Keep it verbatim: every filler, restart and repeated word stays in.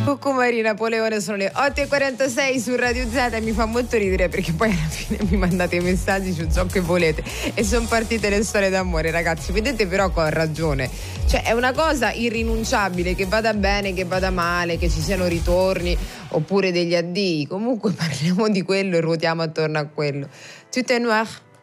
Cocco Maria Napoleone, sono le otto e quarantasei su Radio Z e mi fa molto ridere perché poi alla fine mi mandate i messaggi su ciò che volete e sono partite le storie d'amore, ragazzi. Vedete però che ho ragione, cioè è una cosa irrinunciabile, che vada bene, che vada male, che ci siano ritorni oppure degli addii, comunque parliamo di quello e ruotiamo attorno a quello. Tout est noir.